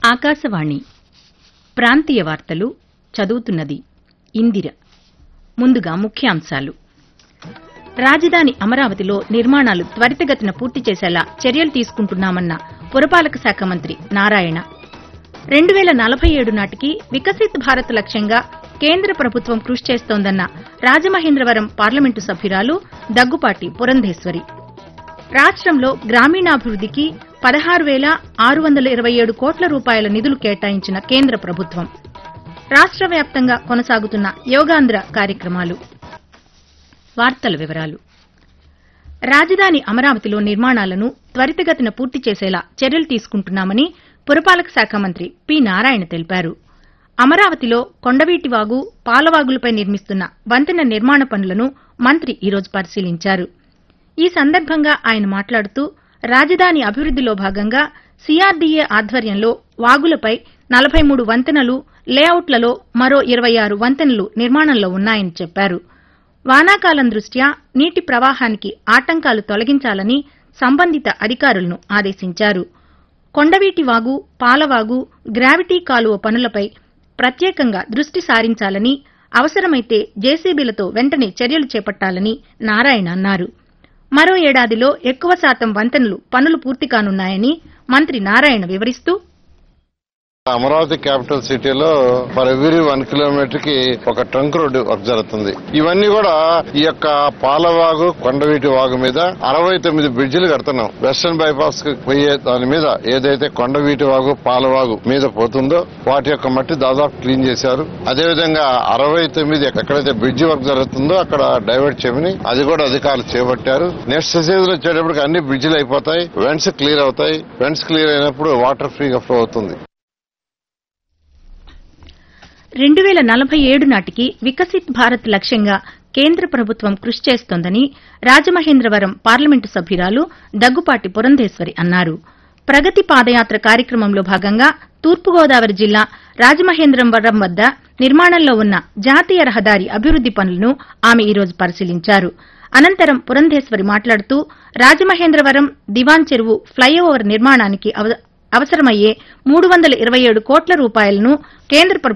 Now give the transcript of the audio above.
ఆకాశవాణి ప్రాంతీయ వార్తలు చదువుతున్నది ఇందిర. ముందుగా ముఖ్యాంశాలు. రాజధాని అమరావతిలో నిర్మాణాలు త్వరితగతిన పూర్తి చేసేలా చర్యలు తీసుకుంటున్నామన్న పురపాలక శాఖ మంత్రి నారాయణ. 2047 నాటికి వికసిత్ భారత్ లక్ష్యంగా కేంద్ర ప్రభుత్వం కృషి చేస్తోందన్న రాజమహేంద్రవరం పార్లమెంటు సభ్యురాలు దగ్గుపాటి పురంధేశ్వరి. రాష్ట్రంలో గ్రామీణాభివృద్దికి 16,627 కోట్ల రూపాయల నిధులు కేటాయించిన కేంద్ర ప్రభుత్వం. రాష్ట్ర వ్యాప్తంగా కొనసాగుతున్న యోగాంధ్ర కార్యక్రమాలు. వార్తల వివరాలు. రాజధాని అమరావతిలో నిర్మాణాలను త్వరితగతిన పూర్తి చేసేలా చర్యలు తీసుకుంటున్నామని పురపాలక శాఖ మంత్రి పి. నారాయణ తెలిపారు. అమరావతిలో కొండవీటివాగు, పాలవాగులపై నిర్మిస్తున్న వంతెన నిర్మాణ పనులను మంత్రి ఈరోజు పరిశీలించారు. ఈ సందర్భంగా ఆయన మాట్లాడుతూ రాజధాని అభివృద్దిలో భాగంగా సీఆర్డీఏ ఆధ్వర్యంలో వాగులపై 43 వంతెనలు, లేఅవుట్లలో మరో 26 వంతెనలు నిర్మాణంలో ఉన్నాయని చెప్పారు. వానాకాలం దృష్ట్యా నీటి ప్రవాహానికి ఆటంకాలు తొలగించాలని సంబంధిత అధికారులను ఆదేశించారు. కొండవీటివాగు, పాలవాగు, గ్రావిటీ కాలువ పనులపై ప్రత్యేకంగా దృష్టి సారించాలని, అవసరమైతే జేసీబీలతో వెంటనే చర్యలు చేపట్టాలని నారాయణ అన్నారు. మరో ఏడాదిలో ఎక్కువ శాతం వంతెనలు పనులు పూర్తి కానున్నాయని మంత్రి నారాయణ వివరిస్తూ, అమరావతి క్యాపిటల్ సిటీలో ఫర్ ఎవ్రీ 1 కిలోమీటర్ కి ఒక ట్రంక్ రోడ్డు వర్క్ జరుగుతుంది. ఇవన్నీ కూడా ఈ యొక్క పాలవాగు, కొండవీటి వాగు మీద 69 బ్రిడ్జిలు కడుతున్నాం. వెస్టర్న్ బైపాస్ కి పోయే దాని మీద ఏదైతే కొండవీటి వాగు, పాలవాగు మీద పోతుందో వాటి యొక్క మట్టి దాదాపు క్లీన్ చేశారు. అదేవిధంగా 69 ఎక్కడైతే బ్రిడ్జి వర్క్ జరుగుతుందో అక్కడ డైవర్ట్ చేయమని అది కూడా అధికారులు చేపట్టారు. నెక్స్ట్ సీజన్ వచ్చేటప్పటికి అన్ని బ్రిడ్జిలు అయిపోతాయి, వెంట్స్ క్లియర్ అవుతాయి. వెంట్స్ క్లియర్ అయినప్పుడు వాటర్ ఫ్రీగా ఫ్లో అవుతుంది. 2047 నాటికి వికసిత్ భారత్ లక్ష్యంగా కేంద్ర ప్రభుత్వం కృషి చేస్తోందని రాజమహేంద్రవరం పార్లమెంటు సభ్యురాలు దగ్గుపాటి పురంధేశ్వరి అన్నారు. ప్రగతి పాదయాత్ర కార్యక్రమంలో భాగంగా తూర్పుగోదావరి జిల్లా రాజమహేంద్రవరం వద్ద నిర్మాణంలో ఉన్న జాతీయ రహదారి అభివృద్ది పనులను ఆమె ఈరోజు పరిశీలించారు. అనంతరం పురంధేశ్వరి మాట్లాడుతూ రాజమహేంద్రవరం దివాన్ చెరువు ఫ్లైఓవర్ నిర్మాణానికి అవసరమయ్యే 327 కోట్ల రూపాయలను కేంద్ర